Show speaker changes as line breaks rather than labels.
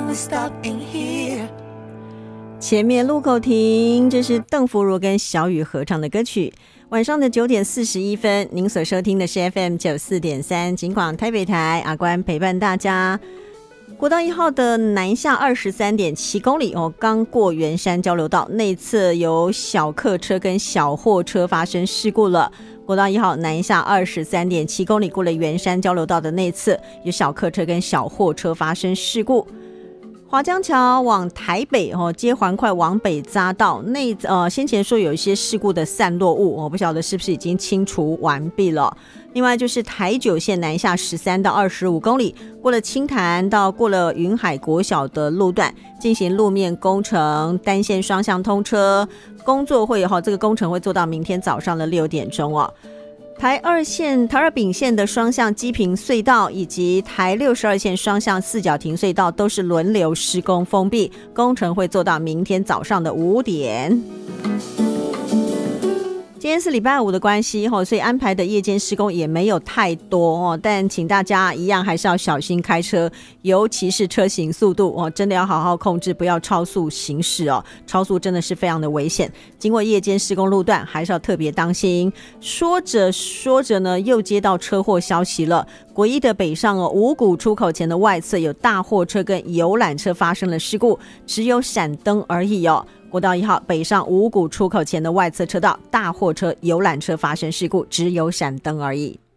we stop in here。
前面路口停，这是邓福如跟小雨合唱的歌曲。晚上的9点41分，您所收听的是 FM 94.3警广台北台，阿关陪伴大家。国道1号的南下23.7公里刚过圆山交流道内侧有小客车跟小货车发生事故了。国道1号南下23.7公里过了圆山交流道的内侧有小客车跟小货车发生事故。华江桥往台北接环快往北匝道先前说有一些事故的散落物，我不晓得是不是已经清除完毕了。另外就是台九线南下13到25公里，过了清潭到过了云海国小的路段进行路面工程，单线双向通车，工作会这个工程会做到明天早上的6点钟哦。台二丙线的双向基平隧道以及台62线双向四角亭隧道都是轮流施工封闭，工程会做到明天早上的5点。今天是礼拜5的关系，所以安排的夜间施工也没有太多，但请大家一样还是要小心开车，尤其是车行速度真的要好好控制，不要超速行驶超速真的是非常的危险。经过夜间施工路段还是要特别当心。说着说着呢，又接到车祸消息了。国一的北上五股出口前的外侧有大货车跟游览车发生了事故，只有闪灯而已国道1号北上五股出口前的外侧车道，大货车、游览车发生事故，只有闪灯而已。